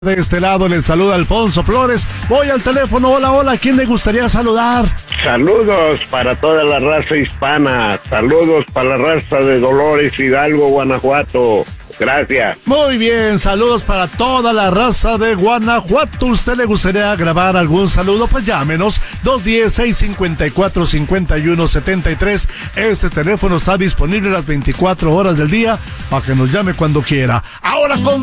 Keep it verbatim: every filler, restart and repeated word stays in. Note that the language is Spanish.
De este lado les saluda Alfonso Flores. Voy al teléfono. Hola, hola. ¿A quién le gustaría saludar? Saludos para toda la raza hispana. Saludos para la raza de Dolores Hidalgo, Guanajuato. Gracias. Muy bien, saludos para toda la raza de Guanajuato. ¿Usted le gustaría grabar algún saludo? Pues llámenos dos uno cero, seis cinco cuatro, cinco uno siete tres. Este teléfono está disponible las veinticuatro horas del día para que nos llame cuando quiera. Ahora con